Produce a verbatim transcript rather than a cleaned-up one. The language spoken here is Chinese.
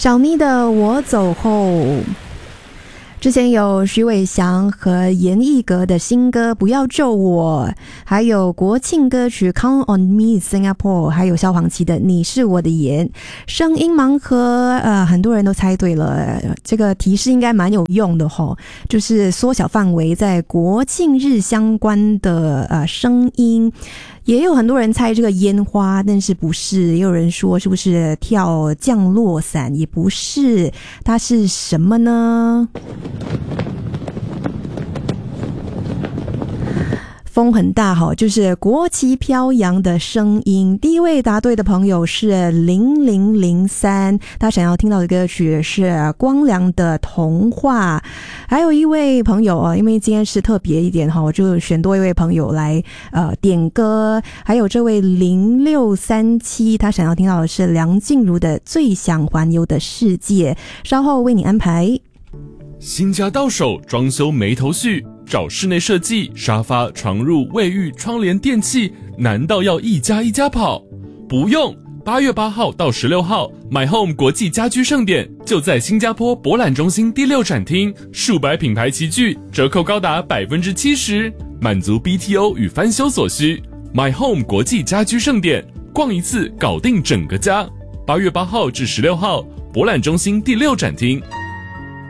小咪的我走后，之前有徐伟翔和严艺格的新歌不要救我，还有国庆歌曲 Count on Me Singapore， 还有萧煌奇的你是我的眼。声音盲盒呃，很多人都猜对了，这个提示应该蛮有用的齁，就是缩小范围在国庆日相关的呃声音。也有很多人猜这个烟花，但是不是，也有人说是不是跳降落伞，也不是，它是什么呢？风很大齁，就是国旗飘扬的声音。第一位答对的朋友是零零零三，他想要听到的歌曲是光良的童话。还有一位朋友啊，因为今天是特别一点齁，我就选多一位朋友来呃点歌。还有这位零六三七，他想要听到的是梁静茹的最想环游的世界，稍后为你安排。 新家到手，装修没头绪，找室内设计、沙发、床褥、卫浴、窗帘、电器，难道要一家一家跑？不用，八月八号到十六号 ，My Home 国际家居盛典就在新加坡博览中心第六展厅，数百品牌齐聚，折扣高达百分之七十，满足 B T O 与翻修所需。My Home 国际家居盛典，逛一次搞定整个家。八月八号至十六号，博览中心第六展厅。